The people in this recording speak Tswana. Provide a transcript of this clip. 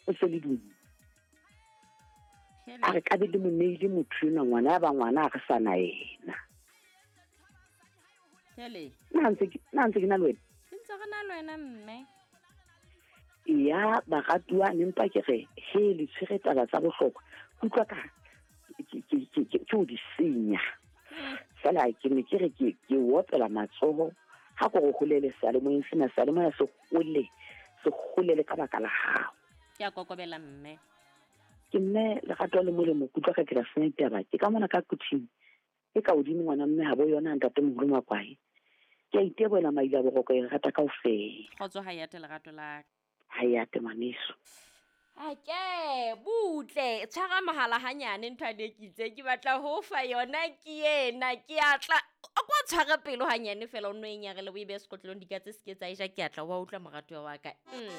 o se le dimo a re ka be le moneile motho yona ngwana ba ngwana a re sana ena nantse ke na le wena ntse re na le wena mme ya ba gatua nempa ke re he le tshireta tsa bohlokwa utlwa ka ke o di senya fela ke ne ke re ke wotela matsoho ha go golele sale mo insina sale mo ya se golele ka baka la hao ke a kokobela mme ke nne le gato le molemo kutlwa ka tla sene taba ke ka mona ka kuthing e ka odimo ngwana mme ha bo yona ntate mogolo makwae ke a itebola maila bogoko e rata ka ofela kgotso ha ya tele gato la ha ya temaneso Ake butle tshwara mahala hanyane ntwa le kitse ke batla ho fa yona ke yena ke atla a kwa tshwara pelo hanyane fela o no enyare le boibe sekotlong di ka tse ske tsa isha ke atla wa utla morato wa ka